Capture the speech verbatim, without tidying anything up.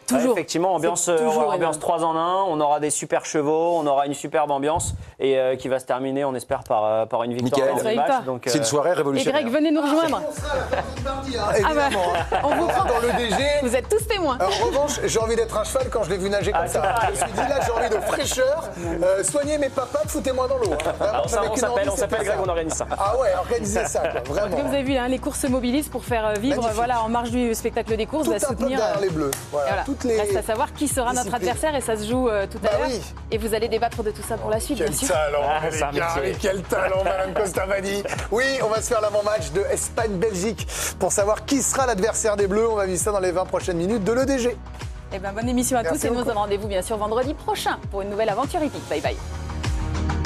Toujours. Ouais, effectivement, ambiance, C'est toujours euh, ambiance énorme. trois en un, on aura des super chevaux, on aura une superbe ambiance et euh, qui va se terminer, on espère, par, euh, par une victoire Mickaël. dans le Victoire. match. Donc, C'est une euh, soirée Et révolutionnaire. Greg, venez nous rejoindre. On sera à la partie de mardi, hein, Ah bah, évidemment. on vous prend. Dans le D G. Vous êtes tous témoins. En revanche, j'ai envie d'être un cheval quand je l'ai vu nager comme Ah, ça. Je me suis dit, là, j'ai envie de fraîcheur. Euh, soignez mes papates, foutez-moi dans l'eau. hein. Vraiment, alors, ça, j'avais on qu'une s'appelle, envie, on s'appelle c'était Greg, ça. on organise ça. Ah ouais, organisez ça, quoi, Parce vraiment. que vous avez vu, hein, les courses se mobilisent pour faire euh, vivre, Magnifique. voilà, en marge du spectacle des courses, Tout à un peuple soutenir. derrière euh, les bleus. Voilà, et voilà. toutes les... Reste à savoir qui sera notre disciplines. adversaire et ça se joue euh, tout Bah à l'heure. oui. Et vous allez débattre de tout ça pour la suite, Quel bien sûr. talent, Ah, les c'est un gars, métier. mais quel talent, Madame Costavani. Oui, on va se faire l'avant-match de Espagne-Belgique pour savoir qui sera l'adversaire des Bleus. On va vivre ça dans les vingt prochaines minutes de l'E D G. Eh ben, bonne émission à Merci tous et nous beaucoup. on se donne rendez-vous bien sûr vendredi prochain pour une nouvelle aventure épique. Bye bye.